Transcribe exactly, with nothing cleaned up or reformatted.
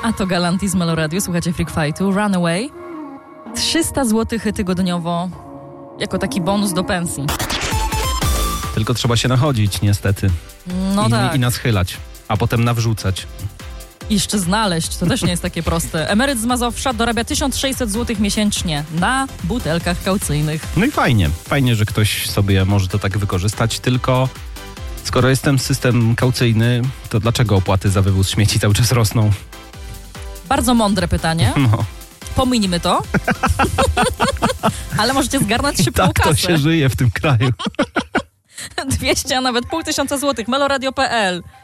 A to Galantis z Melo Radio, słuchacie Freak Fightu, Runaway. trzysta złotych tygodniowo, jako taki bonus do pensji. Tylko trzeba się nachodzić, niestety. No I, tak. I naschylać, a potem nawrzucać. I jeszcze znaleźć, to też nie jest takie proste. Emeryt z Mazowsza dorabia tysiąc sześćset złotych miesięcznie na butelkach kaucyjnych. No i fajnie, fajnie, że ktoś sobie może to tak wykorzystać, tylko skoro jest ten system kaucyjny, to dlaczego opłaty za wywóz śmieci cały czas rosną? Bardzo mądre pytanie. No. Pominimy to. Ale możecie zgarnąć szybką Tak to kasę. się żyje w tym kraju. dwieście, a nawet pół tysiąca złotych. meloradio kropka pe el